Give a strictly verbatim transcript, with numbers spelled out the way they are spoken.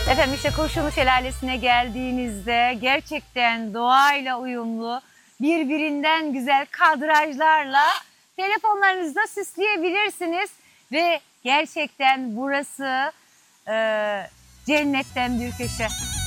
Efendim işte Kurşunlu Şelalesi'ne geldiğinizde gerçekten doğayla uyumlu, birbirinden güzel kadrajlarla telefonlarınızda süsleyebilirsiniz. Ve gerçekten burası e, cennetten bir köşe.